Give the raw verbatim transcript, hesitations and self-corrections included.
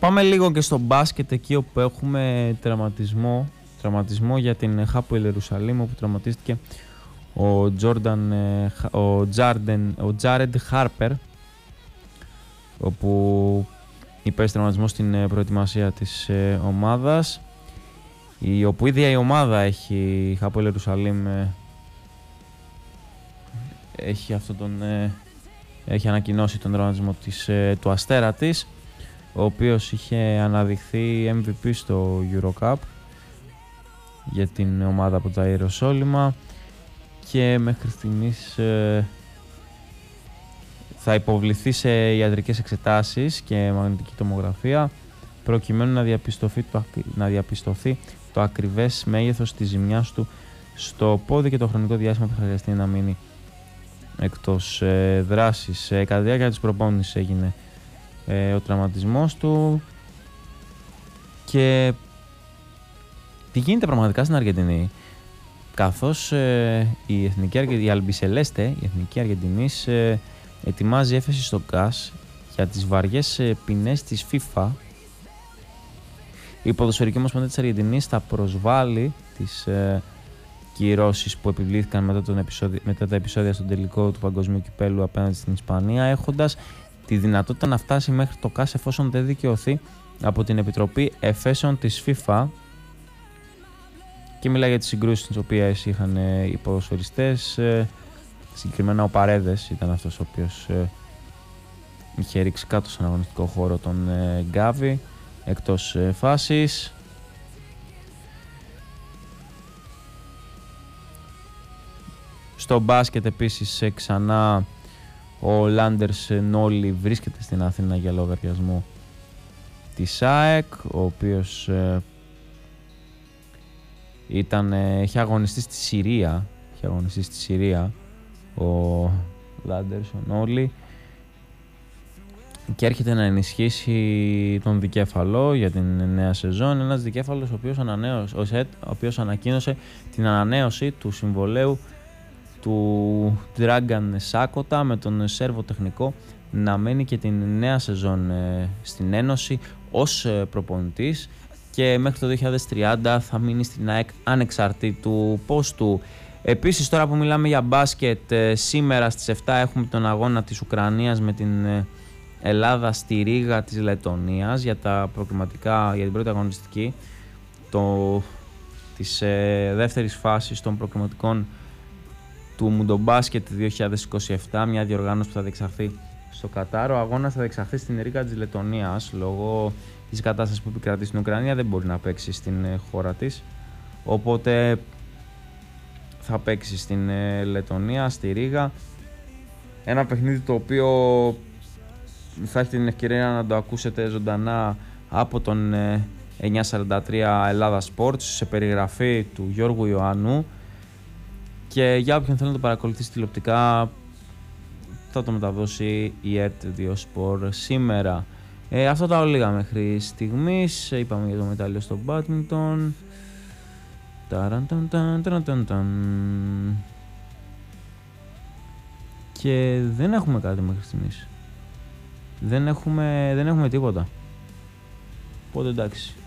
πάμε λίγο και στο μπάσκετ εκεί όπου έχουμε τραυματισμό, τραυματισμό για την Χάποελ Ιερουσαλήμ, όπου τραυματίστηκε ο Τζόρνταν, ο Τζάρντεν, ο Τζάρεντ Χάρπερ, όπου υπέστη τραυματισμό στην προετοιμασία της ομάδας, η όπου ίδια η ομάδα έχει, η Χάποελ Ιερουσαλήμ έχει, αυτόν τον, έχει ανακοινώσει τον τραυματισμό της, του αστέρα της, ο οποίος είχε αναδειχθεί εμ βι πι στο EuroCup για την ομάδα από τα Ιεροσόλυμα και μέχρι στιγμής ε, θα υποβληθεί σε ιατρικές εξετάσεις και μαγνητική τομογραφία προκειμένου να διαπιστωθεί το, να διαπιστωθεί το ακριβές μέγεθος της ζημιάς του στο πόδι και το χρονικό διάστημα που θα χρειαστεί να μείνει εκτός ε, δράσης. Ε, κατά τη διάρκεια της προπόνησης έγινε ε, ο τραυματισμός του. Και τι γίνεται πραγματικά στην Αργεντινή, καθώς ε, η εθνική η Αλμπισελέστε, η εθνική Αργεντινής, ε, ετοιμάζει έφεση στο ΚΑΣ για τις βαριές ε, ποινές της FIFA. Η Ποδοσφαιρική Ομοσπονδία της Αργεντινής θα προσβάλλει τις ε, κυρώσεις που επιβλήθηκαν μετά, τον επεισόδιο, μετά τα επεισόδια στον τελικό του Παγκοσμίου Κυπέλλου απέναντι στην Ισπανία, έχοντας τη δυνατότητα να φτάσει μέχρι το ΚΑΣ εφόσον δεν δικαιωθεί από την Επιτροπή Εφέσεων της FIFA. Και μιλάει για τις συγκρούσεις τις οποίες είχαν ε, οι ποδοσφαιριστές. Ε, συγκεκριμένα ο Παρέδες ήταν αυτός ο οποίος ε, είχε ρίξει κάτω στον αγωνιστικό χώρο τον ε, Γκάβι εκτός ε, φάσης. Στο μπάσκετ επίσης ε, ξανά ο Λάντερς Νόλι βρίσκεται στην Αθήνα για λογαριασμό της ΑΕΚ, ο οποίος ε, ήταν, ε, είχε αγωνιστεί στη Συρία, είχε αγωνιστεί στη Συρία ο Λάντερς ο Νόλι και έρχεται να ενισχύσει τον δικέφαλο για την νέα σεζόν, ένας δικέφαλος ο οποίος, ανανέωσε, ο, ΣΕΤ, ο οποίος ανακοίνωσε την ανανέωση του συμβολαίου του Dragan Σάκοτα με τον Σέρβο τεχνικό να μένει και την νέα σεζόν ε, στην Ένωση ως ε, προπονητής και μέχρι το δύο χιλιάδες τριάντα θα μείνει στην ΑΕΚ ανεξαρτήτου πόστου. Επίσης, τώρα που μιλάμε για μπάσκετ, ε, σήμερα στις επτά έχουμε τον αγώνα της Ουκρανίας με την ε, Ελλάδα στη Ρήγα της Λετωνίας για τα προκριματικά, για την πρώτη αγωνιστική το, της ε, δεύτερης φάσης των προκριματικών του Μουντομπάσκετ δύο χιλιάδες είκοσι επτά, μια διοργάνωση που θα διεξαχθεί στο Κατάρ. Ο αγώνας θα διεξαχθεί στην Ρήγα της Λετωνίας. Λόγω της κατάστασης που επικρατεί στην Ουκρανία δεν μπορεί να παίξει στην χώρα της, οπότε θα παίξει στην Λετωνία, στη Ρήγα. Ένα παιχνίδι το οποίο θα έχει την ευκαιρία να το ακούσετε ζωντανά από τον εννιακόσια σαράντα τρία Ελλάδα Sports σε περιγραφή του Γιώργου Ιωάννου. Και για όποιον θέλει να το παρακολουθήσει τηλεοπτικά θα το μεταδώσει η ΕΡΤ δύο Sport σήμερα. Ε, αυτά τα όλα λίγα μέχρι στιγμής. Είπαμε για το μετάλλιο στο μπάντμιντον. Και δεν έχουμε κάτι μέχρι στιγμής. Δεν έχουμε, δεν έχουμε τίποτα. Οπότε εντάξει.